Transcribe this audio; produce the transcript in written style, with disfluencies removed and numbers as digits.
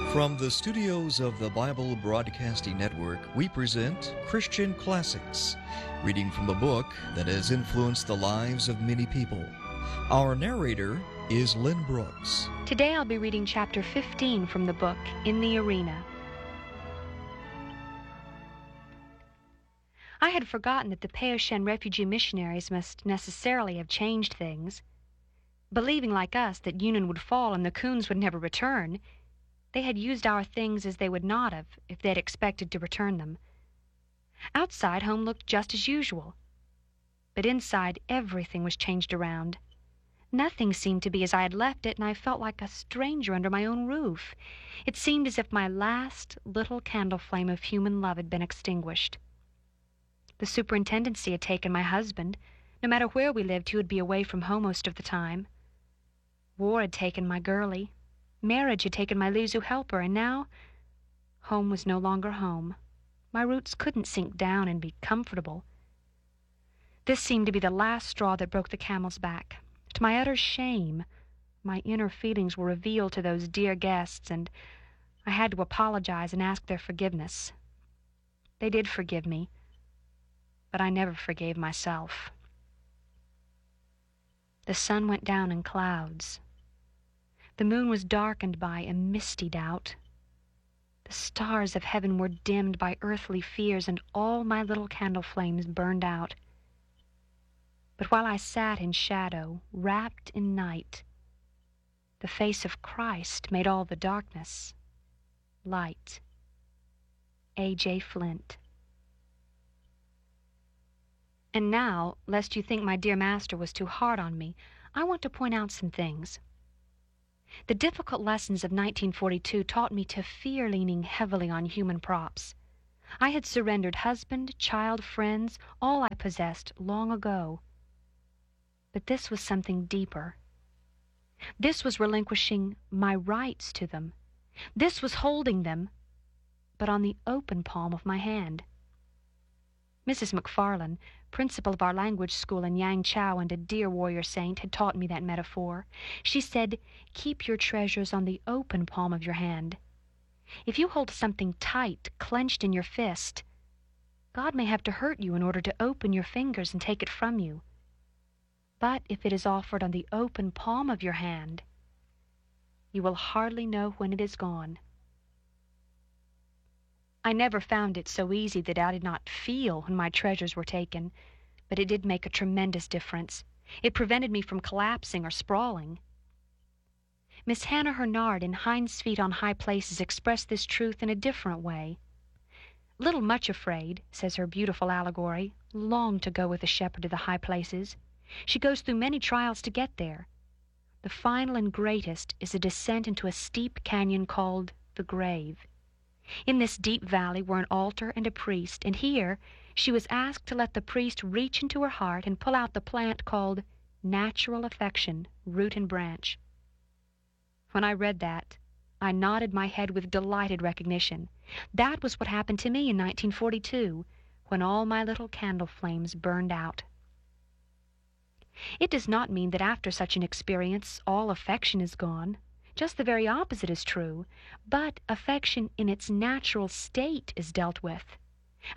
From the studios of the Bible Broadcasting Network, we present Christian Classics, reading from a book that has influenced the lives of many people. Our narrator is Lynn Brooks. Today I'll be reading chapter 15 from the book, In the Arena. I had forgotten that the Peoshan refugee missionaries must necessarily have changed things. Believing like us that Union would fall and the Coons would never return, they had used our things as they would not have if they'd expected to return them. Outside, home looked just as usual, but inside everything was changed around. Nothing seemed to be as I had left it, and I felt like a stranger under my own roof. It seemed as if my last little candle flame of human love had been extinguished. The superintendency had taken my husband. No matter where we lived, he would be away from home most of the time. War had taken my girlie. Marriage had taken my Lizu helper, and now home was no longer home. My roots couldn't sink down and be comfortable. This seemed to be the last straw that broke the camel's back. To my utter shame, my inner feelings were revealed to those dear guests, and I had to apologize and ask their forgiveness. They did forgive me, but I never forgave myself. The sun went down in clouds. The moon was darkened by a misty doubt. The stars of heaven were dimmed by earthly fears, and all my little candle flames burned out. But while I sat in shadow, wrapped in night, the face of Christ made all the darkness light. A.J. Flint. And now, lest you think my dear master was too hard on me, I want to point out some things. The difficult lessons of 1942 taught me to fear leaning heavily on human props. I had surrendered husband, child, friends, all I possessed long ago. But this was something deeper. This was relinquishing my rights to them. This was holding them, but on the open palm of my hand. Mrs. McFarlane, principal of our language school in Yangchow and a dear warrior saint, had taught me that metaphor. She said, "Keep your treasures on the open palm of your hand. If you hold something tight, clenched in your fist, God may have to hurt you in order to open your fingers and take it from you. But if it is offered on the open palm of your hand, you will hardly know when it is gone." I never found it so easy that I did not feel when my treasures were taken, but it did make a tremendous difference. It prevented me from collapsing or sprawling. Miss Hannah Hernard in Hind's Feet on High Places expressed this truth in a different way. "Little Much Afraid," says her beautiful allegory, "longed to go with the shepherd to the high places. She goes through many trials to get there. The final and greatest is a descent into a steep canyon called the grave. In this deep valley were an altar and a priest, and here she was asked to let the priest reach into her heart and pull out the plant called natural affection, root and branch." When I read that, I nodded my head with delighted recognition. That was what happened to me in 1942, when all my little candle flames burned out. It does not mean that after such an experience all affection is gone. Just the very opposite is true, but affection in its natural state is dealt with.